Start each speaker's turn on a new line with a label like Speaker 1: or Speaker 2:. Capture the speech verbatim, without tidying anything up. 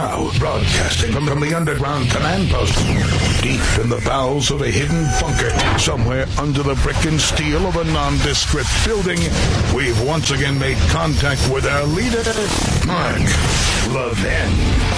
Speaker 1: Now, broadcasting from, from the underground command post, deep in the bowels of a hidden bunker, somewhere under the brick and steel of a nondescript building, we've once again made contact with our leader, Mark Levin.